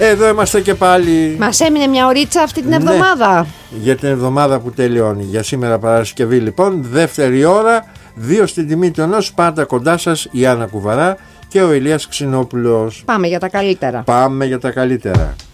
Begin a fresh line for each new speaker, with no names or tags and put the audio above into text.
Εδώ είμαστε και πάλι.
Μας έμεινε μια ωρίτσα αυτή την εβδομάδα.
Για την εβδομάδα που τελειώνει. Για σήμερα Παρασκευή λοιπόν, δεύτερη ώρα, 2 στην τιμή του ενός. Πάντα κοντά σας η Άννα Κουβαρά και ο Ηλίας Ξινόπουλος.
Πάμε για τα καλύτερα.
Πάμε για τα καλύτερα.